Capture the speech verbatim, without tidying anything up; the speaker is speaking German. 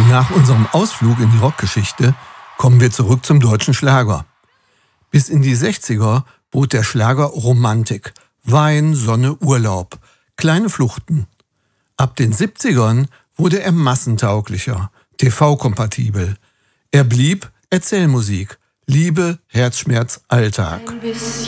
Nach unserem Ausflug in die Rockgeschichte kommen wir zurück zum deutschen Schlager. Bis in die sechziger bot der Schlager Romantik, Wein, Sonne, Urlaub, kleine Fluchten. Ab den siebzigern wurde er massentauglicher, T V-kompatibel. Er blieb Erzählmusik, Liebe, Herzschmerz, Alltag.